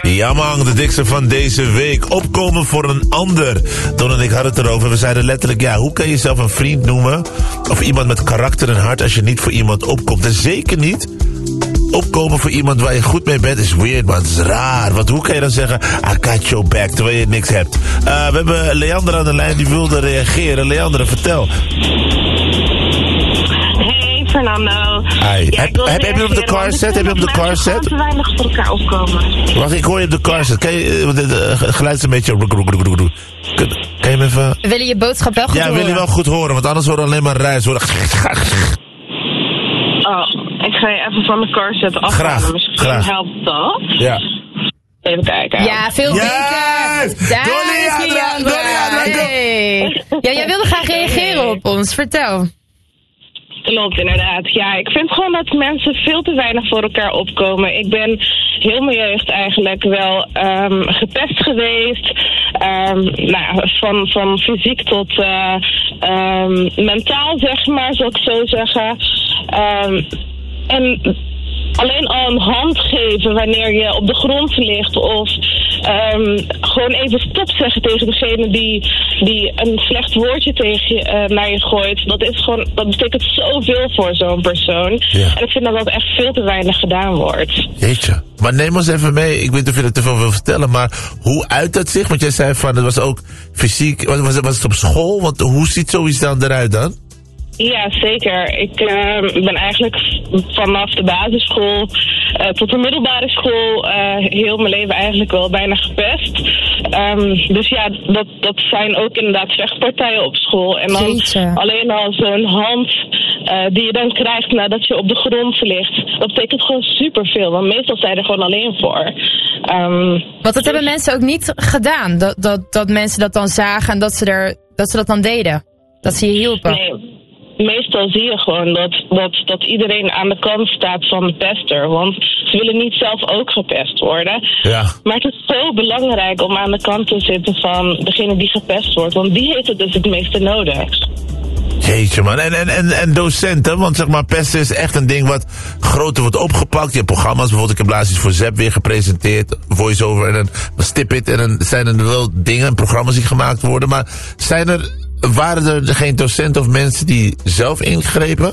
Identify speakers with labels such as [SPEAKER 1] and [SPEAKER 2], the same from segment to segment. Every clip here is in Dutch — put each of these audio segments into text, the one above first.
[SPEAKER 1] Ja man, de dikste van deze week. Opkomen voor een ander. Don en ik hadden het erover. We zeiden letterlijk, ja, hoe kan je jezelf een vriend noemen? Of iemand met karakter en hart als je niet voor iemand opkomt? En zeker niet opkomen voor iemand waar je goed mee bent is weird, man. Het is raar. Want hoe kan je dan zeggen, I got your back, terwijl je niks hebt? We hebben Leandra aan de lijn, die wilde reageren. Leandra, vertel.
[SPEAKER 2] Hey, Fernando.
[SPEAKER 1] Hi.
[SPEAKER 2] Ja,
[SPEAKER 1] Heb je hem op de car set? Heb je hem op de car set?
[SPEAKER 2] Te weinig voor elkaar opkomen.
[SPEAKER 1] Wacht, ik hoor je op de car set. Kan je, het geluid is een beetje... Kan je hem even...
[SPEAKER 3] We willen je boodschap wel goed horen.
[SPEAKER 1] Ja, wil je wel goed horen, want anders horen we alleen maar ruis.
[SPEAKER 2] Oh, ik ga je even van de car set afhalen. Misschien helpt dat.
[SPEAKER 1] Ja.
[SPEAKER 2] Even kijken.
[SPEAKER 3] Ja, veel beter.
[SPEAKER 1] Dolly,
[SPEAKER 3] hey. Ja, jij wilde graag reageren op ons. Vertel.
[SPEAKER 2] Klopt, inderdaad. Ja, ik vind gewoon dat mensen veel te weinig voor elkaar opkomen. Ik ben heel mijn jeugd eigenlijk wel gepest geweest. Van fysiek tot mentaal, zeg maar, zou ik zo zeggen. En alleen al een hand geven wanneer je op de grond ligt of gewoon even stop zeggen tegen degene die een slecht woordje tegen je, naar je gooit. Dat betekent zoveel voor zo'n persoon.
[SPEAKER 1] Ja.
[SPEAKER 2] En ik vind dat echt veel te weinig gedaan wordt.
[SPEAKER 1] Jeetje. Maar neem ons even mee. Ik weet niet of je er te veel wil vertellen, maar hoe uit dat zich? Want jij zei van, het was ook fysiek. Was het op school? Want hoe ziet zoiets dan eruit dan?
[SPEAKER 2] Ja, zeker. Ik ben eigenlijk vanaf de basisschool tot de middelbare school heel mijn leven eigenlijk wel bijna gepest. Dus ja, dat zijn ook inderdaad vechtpartijen op school. En dan alleen al zo'n hand die je dan krijgt nadat je op de grond ligt. Dat betekent gewoon superveel, want meestal sta je er gewoon alleen voor.
[SPEAKER 3] Want dat hebben mensen ook niet gedaan. Dat mensen dat dan zagen en dat ze dat dan deden. Dat ze je hielpen.
[SPEAKER 2] Nee. Meestal zie je gewoon dat iedereen aan de kant staat van de pester. Want ze willen niet zelf ook gepest worden. Ja. Maar het is zo belangrijk om aan de kant te zitten van degene die gepest wordt. Want die heeft het dus het meeste nodig.
[SPEAKER 1] Jeetje man, en docenten, want zeg maar pesten is echt een ding wat groter wordt opgepakt. Je hebt programma's, bijvoorbeeld ik heb laatst iets voor ZEP weer gepresenteerd, voice-over en dan Stip It. En dan zijn er wel dingen, programma's die gemaakt worden, maar waren er geen docenten of mensen die zelf ingrepen?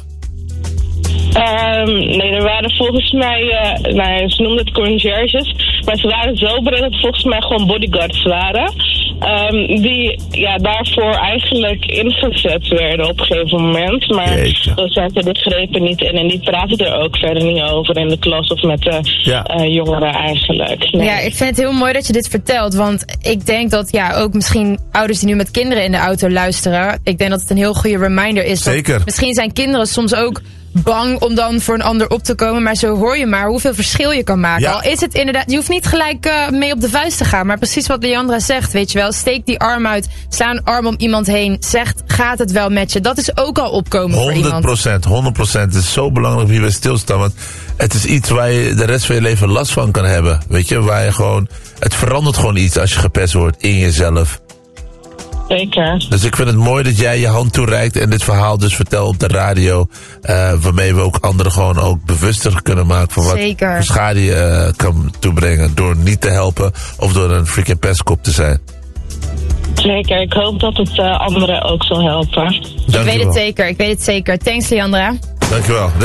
[SPEAKER 2] Nee, er waren volgens mij, ze noemden het conciërges, maar ze waren zo breed dat het volgens mij gewoon bodyguards waren. Die daarvoor eigenlijk ingezet werden op een gegeven moment. Maar docenten die grepen niet in en die praten er ook verder niet over in de klas of met de jongeren eigenlijk. Nee.
[SPEAKER 3] Ja, ik vind het heel mooi dat je dit vertelt, want ik denk dat ook misschien ouders die nu met kinderen in de auto luisteren, ik denk dat het een heel goede reminder is.
[SPEAKER 1] Zeker.
[SPEAKER 3] Misschien zijn kinderen soms ook bang om dan voor een ander op te komen, maar zo hoor je maar hoeveel verschil je kan maken. Ja. Al is het inderdaad, je hoeft niet gelijk mee op de vuist te gaan, maar precies wat Leandra zegt, weet je wel, steek die arm uit, sla een arm om iemand heen, zegt, gaat het wel met je? Dat is ook al opkomen voor iemand. 100%.
[SPEAKER 1] Het is zo belangrijk wie bij stilstaan, want het is iets waar je de rest van je leven last van kan hebben, weet je, waar je gewoon, het verandert gewoon iets als je gepest wordt in jezelf.
[SPEAKER 2] Zeker.
[SPEAKER 1] Dus ik vind het mooi dat jij je hand toereikt en dit verhaal dus vertelt op de radio. Waarmee we ook anderen gewoon ook bewuster kunnen maken van wat voor schade je kan toebrengen door niet te helpen of door een freaking pestkop te zijn.
[SPEAKER 2] Zeker, ik hoop dat het anderen ook zal helpen.
[SPEAKER 1] Dankjewel.
[SPEAKER 3] Ik weet het zeker. Thanks, Leandra.
[SPEAKER 1] Dankjewel.